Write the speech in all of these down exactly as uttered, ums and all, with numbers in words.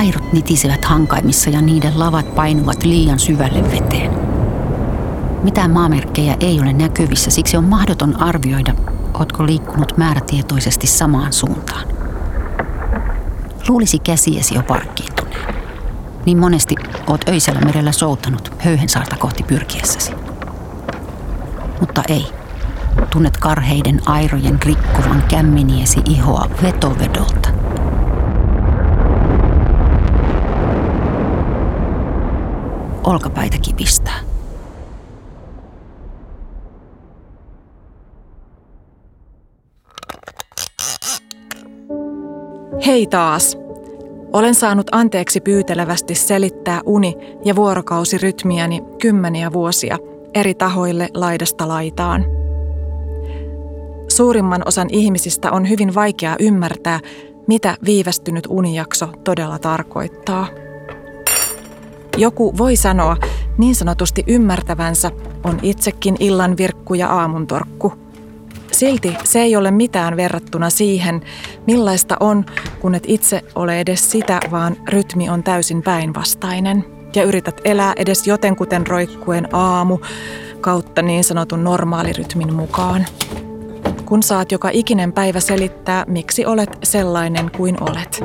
Airot nitisevät hankaimissa ja niiden lavat painuvat liian syvälle veteen. Mitään maamerkkejä ei ole näkyvissä, siksi on mahdoton arvioida, ootko liikkunut määrätietoisesti samaan suuntaan. Luulisi käsiesi jo parkkiintuneen. Niin monesti oot öisellä merellä soutanut Höyhensaarta kohti pyrkiessäsi. Mutta ei. Tunnet karheiden airojen rikkovan kämminiesi ihoa vetovedolta. Olkapäitä kipistää. Hei taas! Olen saanut anteeksi pyytelevästi selittää uni- ja vuorokausirytmiäni kymmeniä vuosia eri tahoille laidasta laitaan. Suurimman osan ihmisistä on hyvin vaikea ymmärtää, mitä viivästynyt unijakso todella tarkoittaa. Joku voi sanoa niin sanotusti ymmärtävänsä, on itsekin illan virkku ja aamuntorkku. Silti se ei ole mitään verrattuna siihen, millaista on, kun et itse ole edes sitä, vaan rytmi on täysin päinvastainen. Ja yrität elää edes jotenkuten roikkuen aamu kautta niin sanotun normaalirytmin mukaan. Kun saat joka ikinen päivä selittää, miksi olet sellainen kuin olet.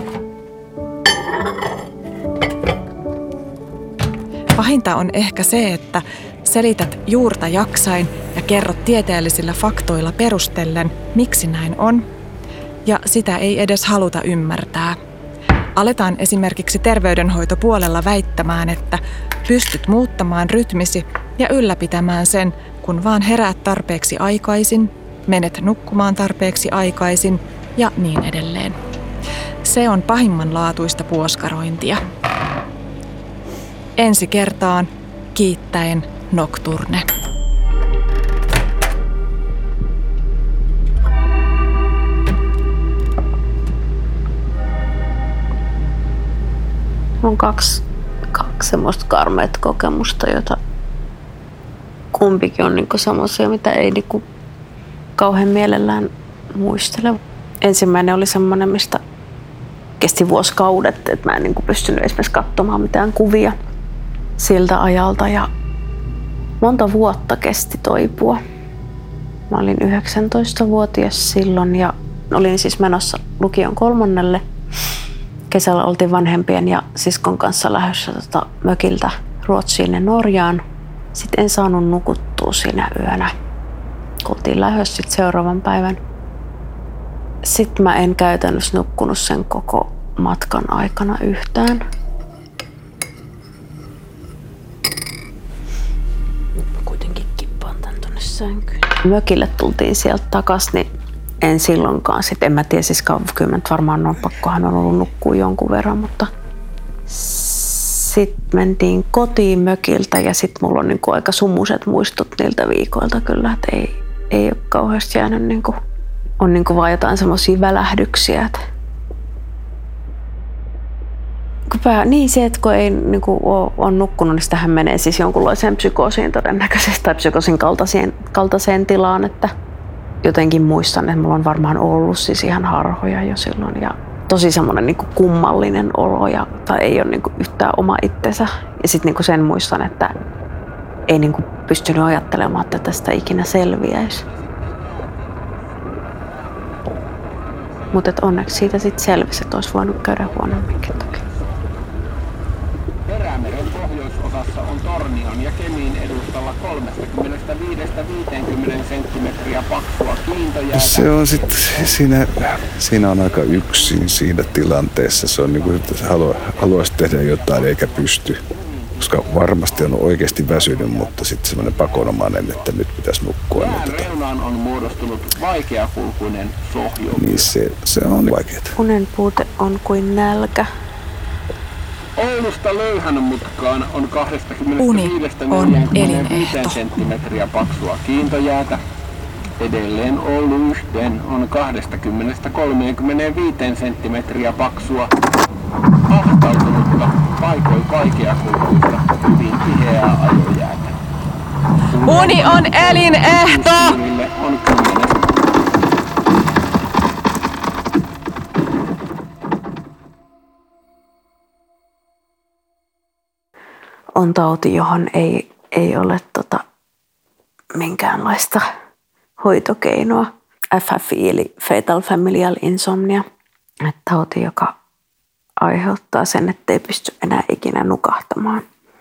Pahinta on ehkä se, että selität juurta jaksain ja kerrot tieteellisillä faktoilla perustellen, miksi näin on, ja sitä ei edes haluta ymmärtää. Aletaan esimerkiksi terveydenhoitopuolella väittämään, että pystyt muuttamaan rytmisi ja ylläpitämään sen, kun vaan heräät tarpeeksi aikaisin, menet nukkumaan tarpeeksi aikaisin ja niin edelleen. Se on pahimmanlaatuista puoskarointia. Ensi kertaan kiittäen Nocturne. On kaksi, kaksi semmoista karmeita kokemusta, jota kumpikin on niinku semmoisia, mitä ei niinku kauhean mielellään muistele. Ensimmäinen oli semmoinen, mistä kesti vuosikaudet, että mä en niinku pystynyt esimerkiksi katsomaan mitään kuvia siltä ajalta ja monta vuotta kesti toipua. Mä olin yhdeksäntoistavuotias silloin ja olin siis menossa lukion kolmannelle. Kesällä oltiin vanhempien ja siskon kanssa lähdössä tota mökiltä Ruotsiin ja Norjaan. Sitten en saanut nukuttua siinä yönä. Oltiin lähdössä sitten seuraavan päivän. Sitten mä en käytännössä nukkunut sen koko matkan aikana yhtään. Kuitenkin kippaan tän tonne sänkyyn. Mökille tultiin sieltä takas, niin en silloinkaan. Sitten en mä tiedä, siis kyllä mä varmaan on pakkohan on ollut nukkua jonkun verran, mutta sitten mentiin kotiin mökiltä ja sitten mulla on niinku aika sumuiset muistot niiltä viikoilta kyllä, että ei, ei ole kauheasti jäänyt niinku, on niinku vaan jotain semmosia välähdyksiä. Että Pää, niin se, että kun ei niinku, ole, ole nukkunut, niin sitähän menee siis jonkunlaiseen psykoosiin todennäköisesti tai psykoosin kaltaiseen, kaltaiseen tilaan, että jotenkin muistan, että mulla on varmaan ollut siis ihan harhoja jo silloin ja tosi semmoinen niinku kummallinen olo ja tai ei ole niinku yhtään oma itsensä. Ja sitten niinku sen muistan, että ei niinku pystynyt ajattelemaan, että tästä ikinä selviäisi. Mutta onneksi siitä sitten selvisi, että olisi voinut käydä huonomminkin toki. Perämeren pohjoisosassa on Tornion ja Kemin edustalla kolmekymmentäviisi viisikymmentä senttimetriä paksua kiintojäätä. Se on sitten siinä, siinä on aika yksin siinä tilanteessa. Se on niin kuin, että halua, haluaisi tehdä jotain eikä pysty. Koska varmasti on oikeasti väsynyt, mutta sitten semmoinen pakonomainen, että nyt pitäisi nukkua. Jään reunaan on muodostunut vaikeakulkuinen sohjo. Niin se, se on vaikeaa. Unen puute on kuin nälkä. Oulusta Löyhänmutkaan on kaksikymmentäviisi neljäkymmentäviisi senttimetriä paksua kiintojäätä. Edelleen Oulu-Yhteen on kaksikymmentä kolmekymmentäviisi senttimetriä paksua ahtautunutta, paikoin vaikeakulkuista, hyvin tiheää ajojäätä. Uni on elinehto! On kymmenen. on tauti, johon ei, ei ole tota, minkäänlaista hoitokeinoa. F F I eli Fatal Familial Insomnia, että tauti, joka aiheuttaa sen, ettei pysty enää ikinä nukahtamaan.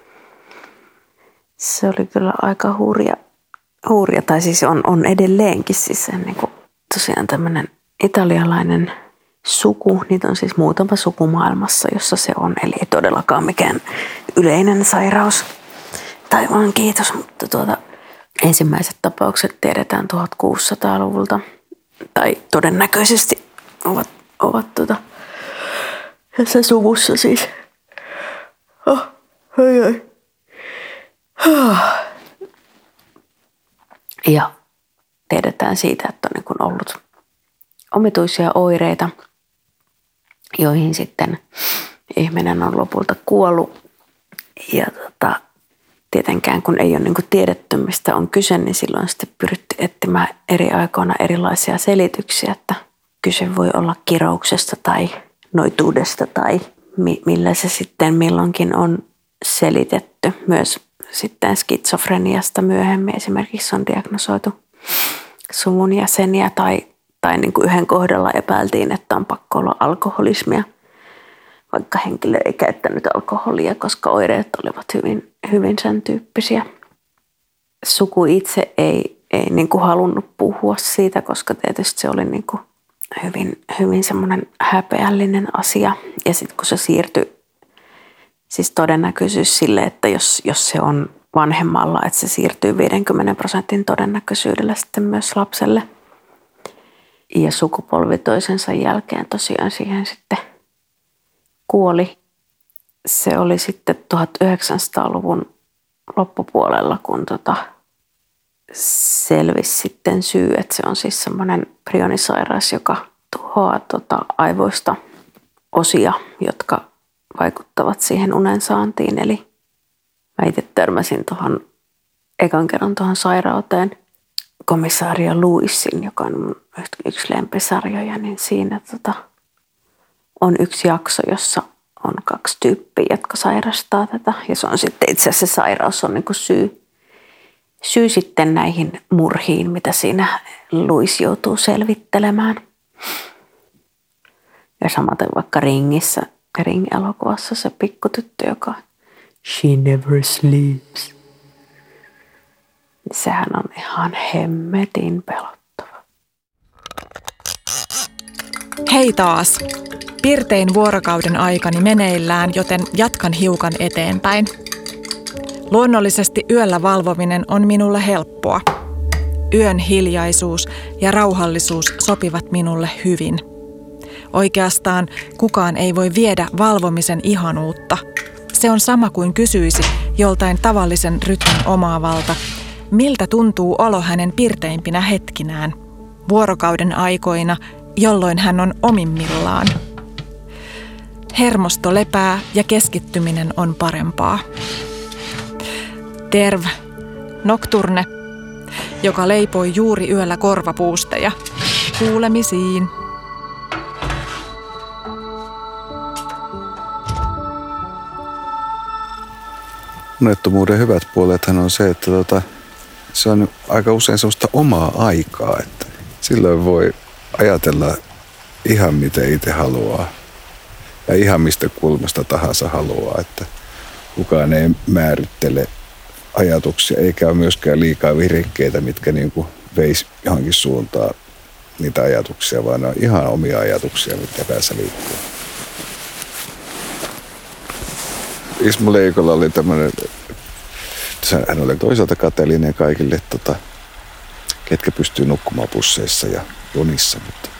Se oli kyllä aika hurja, hurja tai siis on, on edelleenkin siis niin kuin tosiaan tämmöinen italialainen suku. Niitä on siis muutama suku maailmassa, jossa se on, eli ei todellakaan mikään yleinen sairaus. Tai vaan kiitos, mutta tuota, ensimmäiset tapaukset tiedetään tuhatkuusisataaluvulta tai todennäköisesti ovat, ovat tuota, tässä suvussa siis. Oh, ai ai. Ja tiedetään siitä, että on niin kuin ollut omituisia oireita, joihin sitten ihminen on lopulta kuollut. Ja tota, tietenkään kun ei ole niin kuin tiedetty, mistä on kyse, niin silloin sitten pyritty etsimään eri aikoina erilaisia selityksiä, että kyse voi olla kirouksesta tai noituudesta tai mi- millä se sitten milloinkin on selitetty. Myös sitten skitsofreniasta myöhemmin esimerkiksi on diagnosoitu suvun jäseniä tai, tai niin kuin yhden kohdalla epäiltiin, että on pakko olla alkoholismia, vaikka henkilö ei käyttänyt alkoholia, koska oireet olivat hyvin, hyvin sen tyyppisiä. Suku itse ei, ei niin kuin halunnut puhua siitä, koska tietysti se oli niin kuin hyvin, hyvin semmoinen häpeällinen asia. Ja sitten kun se siirtyi, siis todennäköisyys sille, että jos, jos se on vanhemmalla, että se siirtyy viidenkymmenen prosentin todennäköisyydellä sitten myös lapselle. Ja sukupolvi toisensa jälkeen tosiaan siihen sitten kuoli. Se oli sitten tuhatyhdeksänsataaluvun loppupuolella, kun tota selvisi sitten syy, että se on siis semmoinen prionisairaus, joka tuhoaa tota aivoista osia, jotka vaikuttavat siihen unen saantiin. Eli mä itse törmäsin tuohon ekan kerran tuohon sairauteen komissaario Lewisin, joka on mun yksi lempisarjoja, niin siinä tota on yksi jakso, jossa on kaksi tyyppiä, jotka sairastaa tätä. Ja se on sitten itse asiassa se sairaus on niin kuin syy, syy sitten näihin murhiin, mitä siinä Lewis joutuu selvittelemään. Ja samaten vaikka Ringissä, Ring-elokuvassa se pikkutyttö, joka She never sleeps. Sehän on ihan hemmetin pelottava. Hei taas! Pirtein vuorokauden aikani meneillään, joten jatkan hiukan eteenpäin. Luonnollisesti yöllä valvominen on minulle helppoa. Yön hiljaisuus ja rauhallisuus sopivat minulle hyvin. Oikeastaan kukaan ei voi viedä valvomisen ihanuutta. Se on sama kuin kysyisi joltain tavallisen rytmin omaavalta, miltä tuntuu olo hänen pirteimpinä hetkinään, vuorokauden aikoina, jolloin hän on omimmillaan. Hermosto lepää ja keskittyminen on parempaa. Terve, Nocturne, joka leipoi juuri yöllä korvapuusteja. Kuulemisiin. Unettomuuden hyvät puolethan on se, että tota, se on aika usein sellaista omaa aikaa, että silloin voi ajatella ihan miten itse haluaa ja ihan mistä kulmasta tahansa haluaa, että kukaan ei määrittele ajatuksia eikä ole myöskään liikaa virikkeitä, mitkä niin kuin veisi johonkin suuntaan niitä ajatuksia, vaan ne on ihan omia ajatuksia, mitkä päässä liikkuu. Ismo Leikolla oli tämmöinen, hän oli toisaalta kateellinen kaikille, tota, ketkä pystyy nukkumaan busseissa ja junissa, mutta